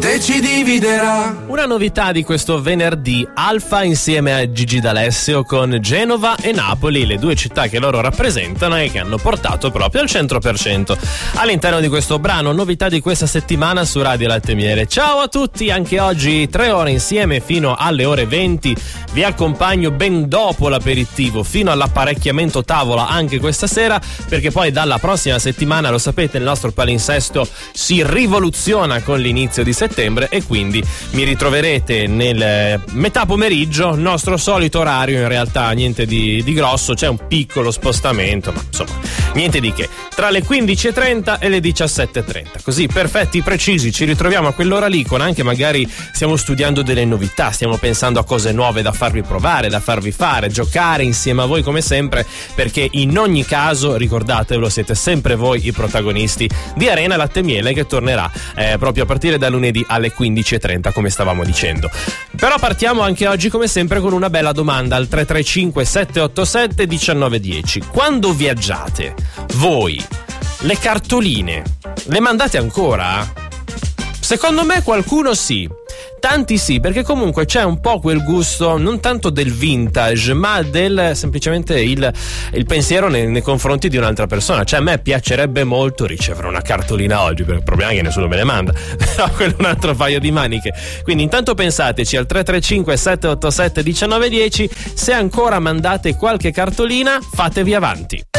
se ci dividerà. Una novità di questo venerdì: Alfa insieme a Gigi D'Alessio con Genova e Napoli, le due città che loro rappresentano e che hanno portato proprio al 100% all'interno di questo brano. Novità di questa settimana su Radio Latte e Miele. Ciao a tutti, anche oggi 3 ore insieme fino alle ore 20. Vi accompagno ben dopo l'aperitivo fino all'apparecchiamento tavola anche questa sera, perché poi dalla prossima settimana, lo sapete, il nostro palinsesto si rivoluziona con l'inizio di settembre e quindi mi ritroverete nel metà pomeriggio, nostro solito orario. In realtà niente di grosso, c'è un piccolo spostamento, ma insomma niente di che, tra le 15:30 e le 17:30, così perfetti, precisi, ci ritroviamo a quell'ora lì, con anche magari stiamo studiando delle novità, stiamo pensando a cose nuove da farvi provare, da farvi fare, giocare insieme a voi come sempre, perché in ogni caso, ricordatevelo, siete sempre voi i protagonisti di Arena Latte e Miele, che tornerà proprio a partire da lunedì alle 15:30, come stavamo dicendo. Però partiamo anche oggi come sempre con una bella domanda al 335 787 1910. Quando viaggiate, voi le cartoline le mandate ancora? Secondo me qualcuno sì, tanti sì, perché comunque c'è un po' quel gusto non tanto del vintage, ma del semplicemente il pensiero nei confronti di un'altra persona. Cioè, a me piacerebbe molto ricevere una cartolina oggi, per il problema è che nessuno me ne manda, però quello è un altro paio di maniche. Quindi intanto pensateci al 335 787 1910, se ancora mandate qualche cartolina, fatevi avanti.